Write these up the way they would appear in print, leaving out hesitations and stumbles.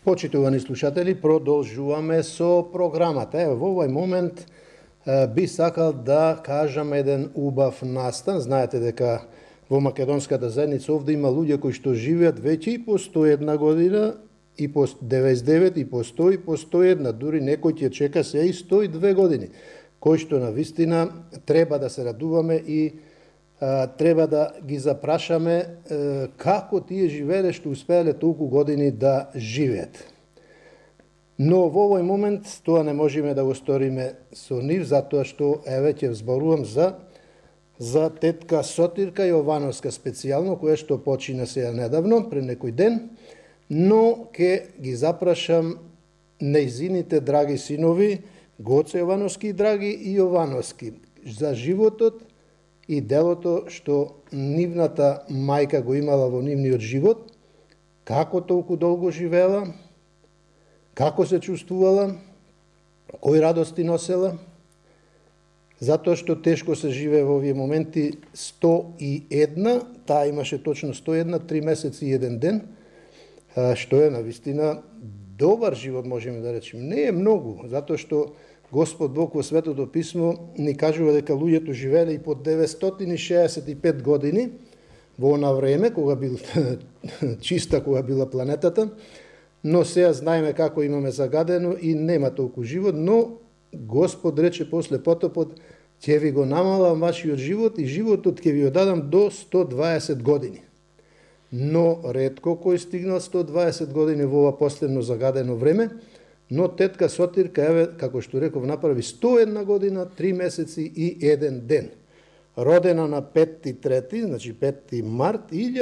Почитувани слушатели, продолжуваме со програмата. Ево, во овој момент би сакал да кажам еден убав настан. Знаете дека во македонската заедница овде има луѓе кои што живеат веќе и по 101 година, и по 99, и по 100, и по 101, дури некој ќе чека се и 102 години, кои што на вистина треба да се радуваме и треба да ги запрашаме како тие живееле што успеале толку години да живеат. Но во овој момент тоа не можеме да го сториме со нив, затоа што еве ќе зборувам за тетка Сотирка Јовановска специјално, која што почина сега недавно, пред некој ден, но ќе ги запрашам нејзините драги синови, Гоце Јовановски и Драги Јовановски, за животот и делото што нивната мајка го имала во нивниот живот, како толку долго живеела, како се чувствувала, кои радости носела, затоа што тешко се живее во овие моменти 101, таа имаше точно 101, 3 месеци и 1 ден, што е навистина добар живот, можеме да речеме. Не е многу, затоа што Господ Бог во Светото Писмо ни кажува дека луѓето живееле и по 965 години во она време, кога бил чиста, кога била планетата, но сега знаеме како имаме загадено и нема толку живот, но Господ рече после потопот, ќе ви го намалам вашиот живот и животот ќе ви го дадам до 120 години. Но ретко кој стигнал 120 години во ова последно загадено време, но тетка Сотирка, еве, како што реков, направи 101 година, 3 месеци и 1 ден. Родена на 5.3, значи 5. март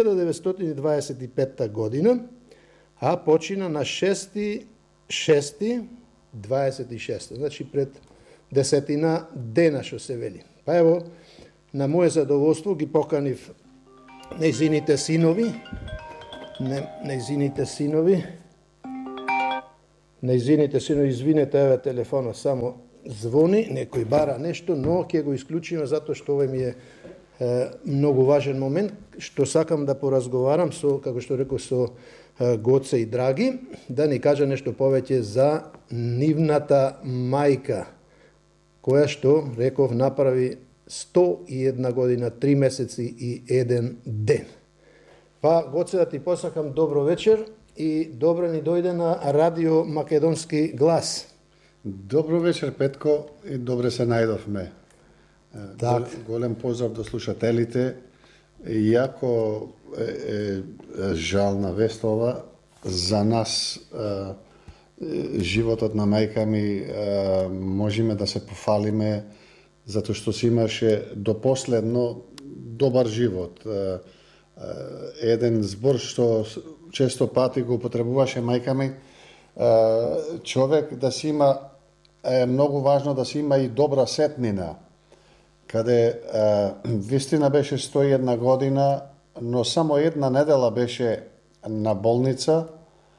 1925 година, а почина на 6.6.26, значи пред 10 дена, што се вели. Па ево, на моје задоволство ги поканив нејзините синови, извинете, еве телефонот само звони, некој бара нешто, но ќе го исклучиме затоа што овој ми е многу важен момент, што сакам да поразговарам со, како што реков, со Гоце и Драги, да ни кажа нешто повеќе за нивната мајка, која што, реков, направи 101 година, 3 месеци и 1 ден. Па, Гоце, да ти посакам добро вечер и добро ни дојде на Радио Македонски глас. Добро вечер, Петко, и добре се најдовме. Так. Голем поздрав до слушателите. Иако е жална вест ова, за нас животот на мајка ми можеме да се пофалиме затоа што си имаше до последно добар живот. Еден збор што често пати го употребуваше мајка ми, човек да си има, е многу важно да си има и добра сетнина, каде вистина беше 101 година, но само една недела беше на болница,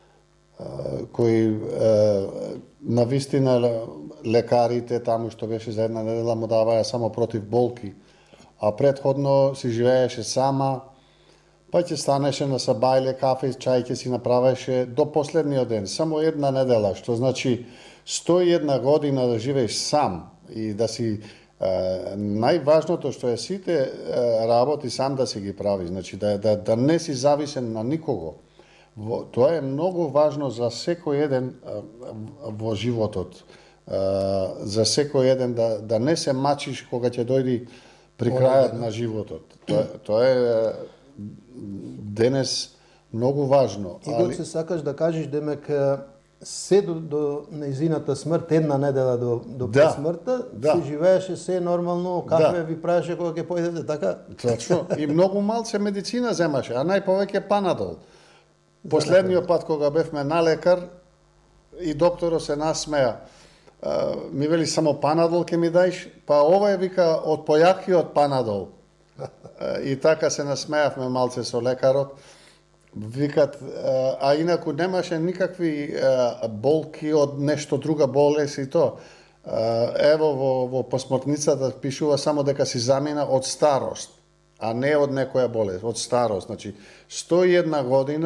кои на вистина лекарите таму што беше за една недела му даваја само против болки, а претходно си живееше сама, па ќе станеше на сабајле, кафе, чај ќе си направеше до последниот ден, само една недела, што значи 101 година да живееш сам и да си најважното што е сите работи сам да си ги прави, значи да не си зависен на никого. Тоа е многу важно за секој еден во животот. За секој еден да не се мачиш кога ќе дојди при крајот на животот. Тоа е денес многу важно. И Гоце, сакаш да кажеш демек се до нејзината смрт, една недела до смртта, се живееше се нормално, кафе ви правеше кога ќе појдете, така? Точно. И многу малце медицина земаше, а најповеќе панадол. Последниот пат кога бевме на лекар и докторот се насмеа, ми вели само панадол ќе ми даиш, па ова вика од појакиот панадол. И така се насмеавме малце со лекарот. Викат, а инаку немаше никакви болки од нешто друга болест и то. Ево во посмртницата пишува само дека си замина од старост, а не од некоја болест, од старост. Значи, 101 година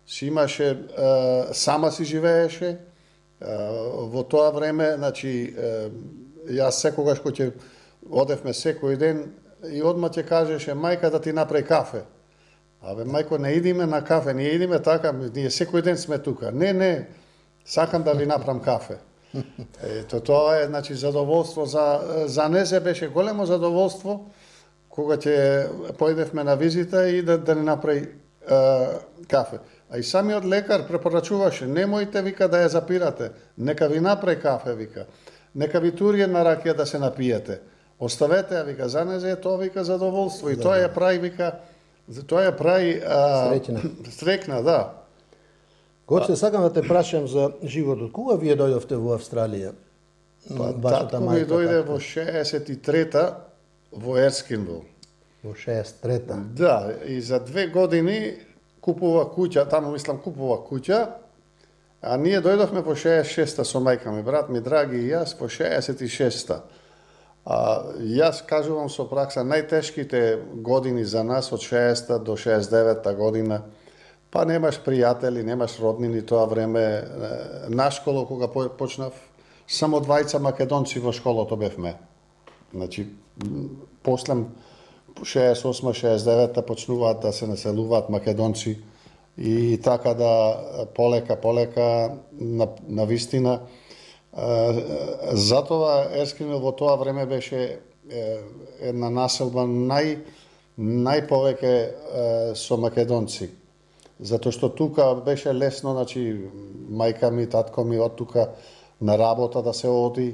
си имаше, сама си живееше. Во тоа време, значи, јас секогаш кој ќе одевме секој ден и одма ќе кажеше мајка да ти направи кафе. Абе, мајко, не идиме на кафе, ние идиме така, ние секој ден сме тука. Не, сакам да ви направам кафе. Ето, тоа е, значи, задоволство за незе беше големо задоволство кога ќе поидевме на визита и да ни направи кафе. А и самиот лекар препорачуваше, немојте, вика, да ја запирате, нека ви направи кафе, вика, нека ви тури една ракија да се напиете. Оставете ја, вика, за незе е тоа, вика, задоволство и тоа ја прави, вика, тоа ја прави стрекна, да. Гоце, сакам да те прашам за животот. Кога вие дојдовте во Австралија? Татко ми дојде во 63-та во Ерскинвил. Во 63-та? Да, и за 2 години купува куќа, таму мислам купува куќа, а ние дојдовме во 66-та со мајка ми, брат ми драги и јас во 66-та. Јас кажувам со пракса, најтешките години за нас од 60-та до 69-та година, па немаш пријатели, немаш роднини тоа време. На школа кога почнав, само двајца македонци во школото бевме. Значи, после 68-69 почнуваат да се населуваат македонци и така да полека на вистина. Затоа Ерскинвил во тоа време беше една населба најповеќе со македонци. Затоа што тука беше лесно, значи мајка ми, татко ми од тука на работа да се оди.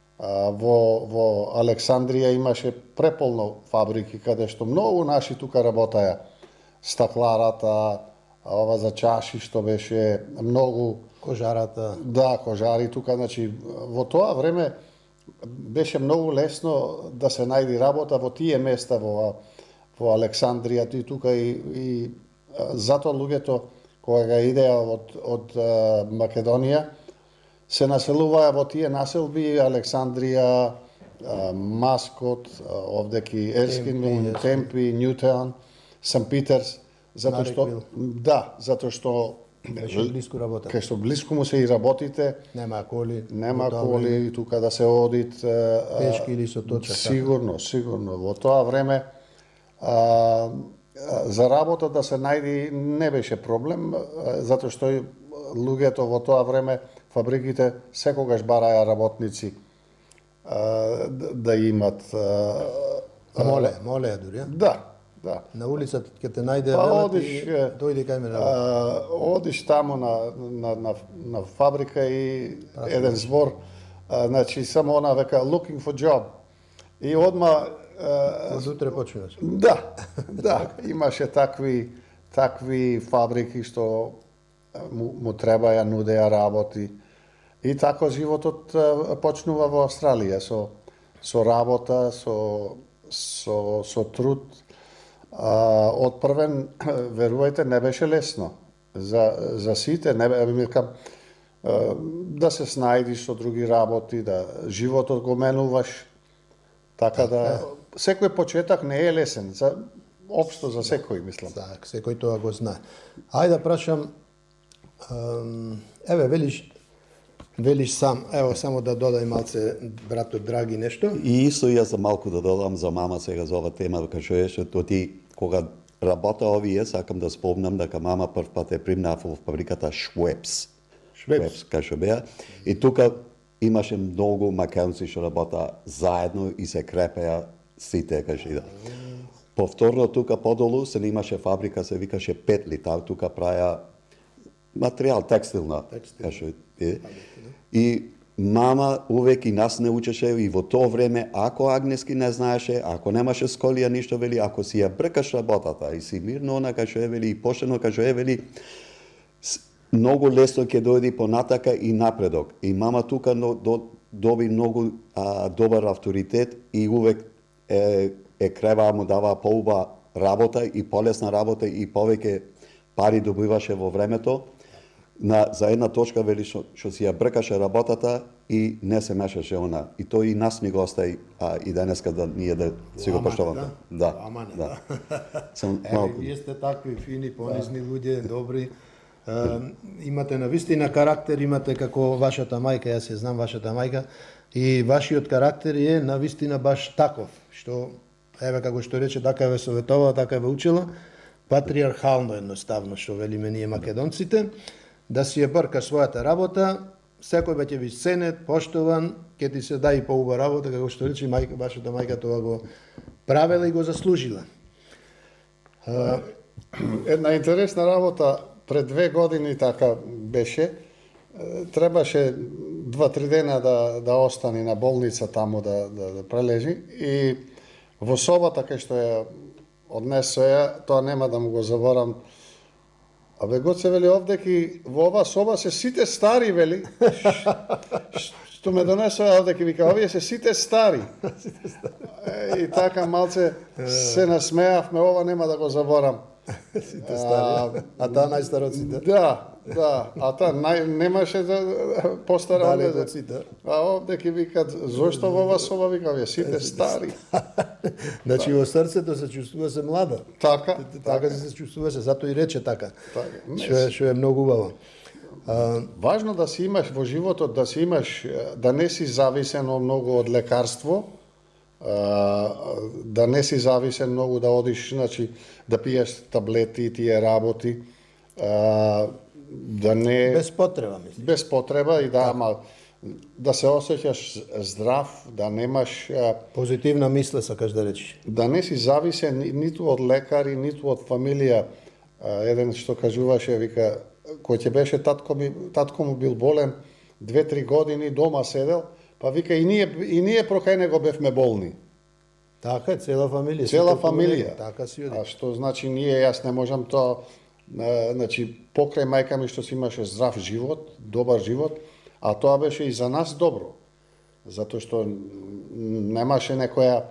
Во Александрија имаше преполно фабрики каде што многу наши тука работеа. Стакларата, ова за чаши што беше многу, кожарата. Да, кожари тука, значи во тоа време беше многу лесно да се најди работа во тие места во Александрија и тука и затоа луѓето кога га идеа од Македонија се населуваа во тие населби Александрија, Маскот, овдеки Ерскинвил, Темпи, Ньютаун, Сан Питерс, затоа што затоа што беше блиску работа. Кај што блиску му се и работите, нема коли, и тука да се одит пешки или со точак. Сигурно. Во тоа време за работа да се најди не беше проблем, затоа што луѓето во тоа време, фабриките секогаш бараја работници да имат. Молеа дури, Да. На улицата ќе те најде одиш, дојди кај мене. Одиш таму на фабрика и еден збор, значи само она века looking for job. И одма од утре почнуваш. Да, имаше такви фабрики што му треба ја нудеа работи. И така животот почнува во Австралија со работа, со труд. Од првен, верувајте, не беше лесно. За сите, да се снајдиш со други работи, да животот го менуваш. Така да секој почеток не е лесен, општо за секој, мислам. Да, секој тоа го знае. Ајде да прашам, еве велиш сам, ево само да додај малце брато драги нешто. И исто јас за малку да додам за мама сега за ова тема, кај што ти кога работа овие, сакам да спомнам дека мама прв пат е примна во фабриката Швепс, кај што беа. И тука имаше многу македонци што работа заедно и се крепеа сите, кај што иде. Повторно тука подолу се имаше фабрика, се викаше Петли, тука праја материјал текстилна, кај што е. И мама увек и нас не учеше и во тоа време, ако агнески не знаеше, ако немаше сколија ништо, вели, ако си ја бркаш работата и си мирно она кај што е, вели, и поштено кај што е, вели, многу лесно ќе дојде понатака и напредок. И мама тука доби многу добар авторитет и увек креваа му даваа поуба работа и полесна работа и повеќе пари добиваше во времето. За една точка вели што си ја бркаше работата и не се мешаше она. И тој и нас ни го остави и денеска да ние да си го поштоваме. Да. Вие сте такви фини, понизни луѓе, добри. Имате навистина карактер, имате како вашата мајка, јас ја знам вашата мајка, и вашиот карактер е навистина баш таков, што, еве како што рече, така ве советувала, така ве учила, патриархално едноставно, што велиме ние македонците, да си ја бркаш својата работа, секој ќе би ценет, поштован, ќе ти се да и поуба работа, како што рече мајка, вашата мајка тоа го правела и го заслужила. Една интересна работа, пред 2 години така беше, требаше 2-3 дена да остане на болница таму да прележи и во собата кај што ја однесо ја, тоа нема да му го заборам. Абе Гоце вели овдеки во ова соба се сите стари вели. Што ме донесо овдеки вика овие се сите стари. И така малце се насмеавме, ова нема да го заборам. Сите стари. А таа најстар од сите? Да, а таа немаше да постара од сите. А овде ки викат зошто во ова соба вика овие сите стари. Значи во срцето се чувствува се млада. Така се чувствуваше, затоа и рече така. Така. Што е многу убаво. Важно да си имаш во животот, да не си зависен многу од лекарство, да не си зависен многу да одиш, значи да пиеш таблети, тие работи, да не Без потреба, мислам. без потреба и да се осеќаш здрав, да немаш Позитивна мисла, сакаш да речеш. да не си зависен ниту од лекари, ниту од фамилија. Еден што кажуваше, вика, кој ќе беше татко му бил болен 2-3 години, дома седел, па вика и ние прокај него бевме болни. Така е, цела фамилија. Цела фамилија. Така си оди. А што значи јас не можам тоа, значи покрај мајка ми што си имаше здрав живот, добар живот, а тоа беше и за нас добро. Затоа што немаше некоја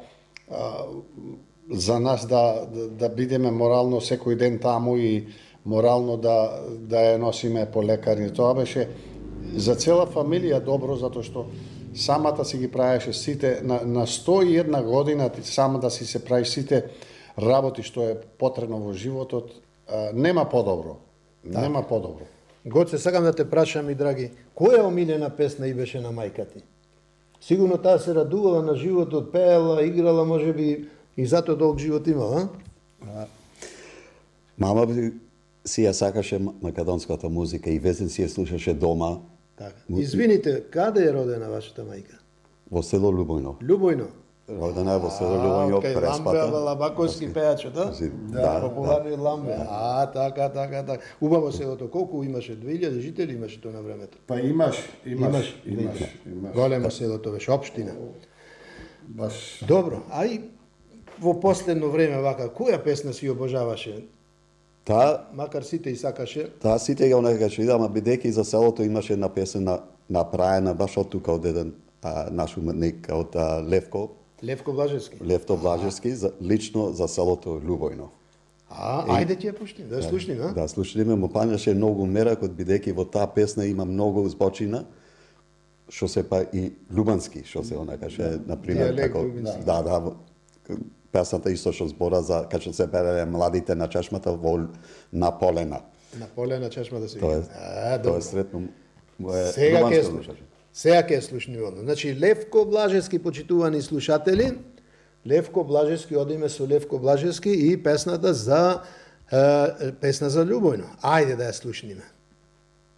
за нас да бидеме морално секој ден таму и морално да ја носиме по лекари. Тоа беше за цела фамилија добро, затоа што самата си ги правеше сите, на 101 година ти сама да си се прави сите работи што е потребно во животот, нема подобро. Нема подобро. Гоце, сакам да те прашам и драги, која омилена песна и беше на мајка ти? Сигурно таа се радувала на животот, пеела, играла, можеби и затоа долг живот имала, Мама си ја сакаше македонската музика и везен си ја слушаше дома Така. Извините, каде е родена вашата мајка? во село Лубојно. Лубојно. Родена е во село Лубојно, Ламбе, Преспата. Лабаковски пејачот, да? Да, Популарни од Ламбе. Така. Убаво селото, колку имаше? 2000 жители имаше тоа на времето. Па имаш. Големо селото беше, општина. Баш. Добро, а и во последно време вака, која песна си обожаваше? Макар сите и сакаше. Таа сите ја онакаше, ама бидејќи за селото имаше една песна направена баш од тука од еден наш уметник од Левко Левко Блажевски. Левто Блажевски, лично за селото Лубојно. Ајде ќе ја пуштим, да ја слушнем, а? Да, слушнеме, му пањаше многу меракот, бидејќи во таа песна има многу збочина, што се па и љубански, што се онакаше, например, Диалект како љубински. да, песната исто што збора за кога што се бере младите на чешмата на полена. На полена чешма да се Тоа види. тоа е сретно Сега ќе љубанско слушнем. Сега ќе слушнем. Значи Левко Блажевски, почитувани слушатели, Левко Блажевски, одиме со Левко Блажевски и песната за Лубојно. Ајде да ја слушнеме.